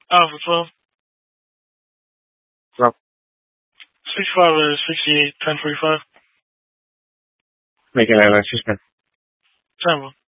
Alpha 12. Rob. 65 68 1045. Make an LS, 10. 10-1.